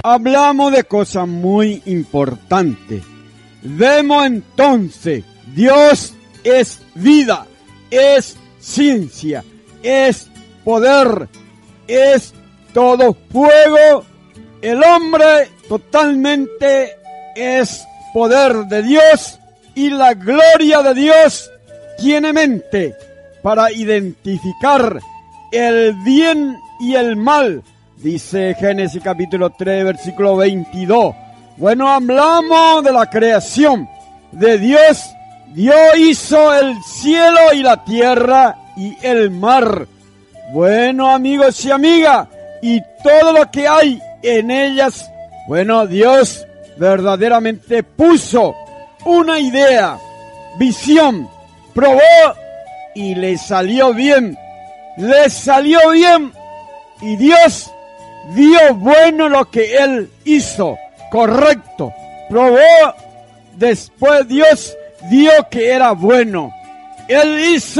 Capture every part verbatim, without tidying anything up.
hablamos de cosas muy importantes. Vemos entonces, Dios es vida, es ciencia, es poder, es todo fuego. El hombre totalmente es poder de Dios y la gloria de Dios tiene mente para identificar el bien y el mal. Dice Génesis capítulo tres, versículo veintidós. Bueno, hablamos de la creación de Dios. Dios hizo el cielo y la tierra y el mar. Bueno, amigos y amigas, y todo lo que hay en ellas, bueno, Dios verdaderamente puso una idea, visión, probó y le salió bien. Le salió bien y Dios vio bueno lo que Él hizo, correcto. Probó, después Dios vio que era bueno. Él hizo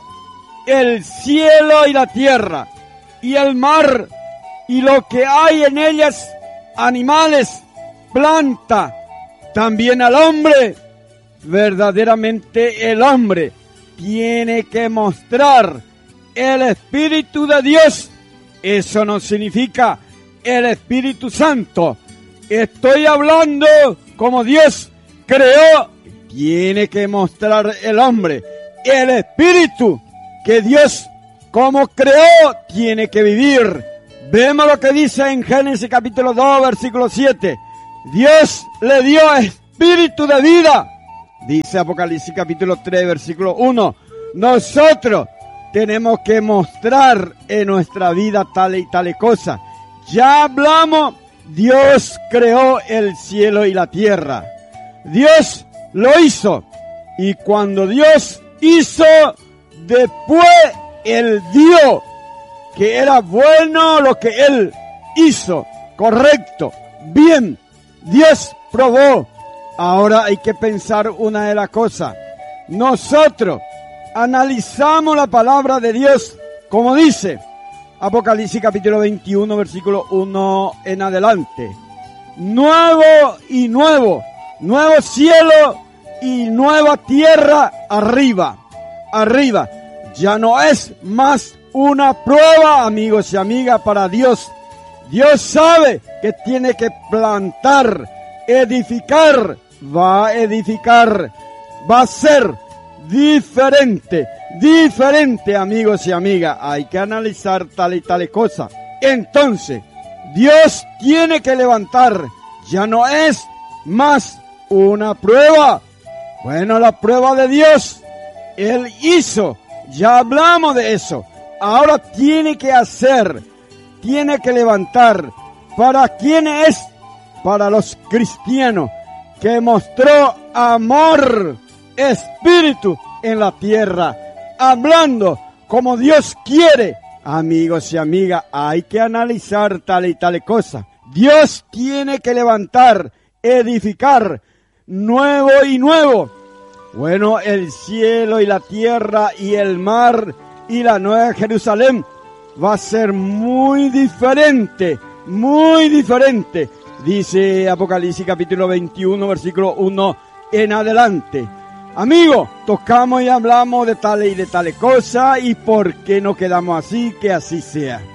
el cielo y la tierra y el mar y lo que hay en ellas, animales, planta, también al hombre. Verdaderamente el hombre tiene que mostrar el Espíritu de Dios. Eso no significa el Espíritu Santo. Estoy hablando como Dios creó. Tiene que mostrar el hombre el Espíritu que Dios como creó tiene que vivir. Vemos lo que dice en Génesis capítulo dos, versículo siete. Dios le dio espíritu de vida. Dice Apocalipsis capítulo tres, versículo uno. Nosotros tenemos que mostrar en nuestra vida tal y tal cosa. Ya hablamos, Dios creó el cielo y la tierra. Dios lo hizo. Y cuando Dios hizo, después Él dio que era bueno lo que Él hizo. Correcto. Bien. Dios probó. Ahora hay que pensar una de las cosas. Nosotros analizamos la palabra de Dios como dice Apocalipsis capítulo veintiuno, versículo uno en adelante. Nuevo y nuevo, nuevo cielo y nueva tierra arriba, arriba. Ya no es más una prueba, amigos y amigas, para Dios. Dios sabe que tiene que plantar, edificar, va a edificar, va a ser diferente, diferente, amigos y amigas. Hay que analizar tal y tal cosa. Entonces, Dios tiene que levantar, ya no es más una prueba. Bueno, la prueba de Dios, Él hizo, ya hablamos de eso. Ahora tiene que hacer, tiene que levantar. ¿Para quién es? Para los cristianos, que mostró amor, espíritu en la tierra, hablando como Dios quiere. Amigos y amigas, hay que analizar tal y tal cosa. Dios tiene que levantar, edificar, nuevo y nuevo. Bueno, el cielo y la tierra y el mar y la nueva Jerusalén va a ser muy diferente, muy diferente. Dice Apocalipsis capítulo veintiuno, versículo uno en adelante. Amigos, tocamos y hablamos de tales y de tales cosas, y por qué no quedamos así, que así sea.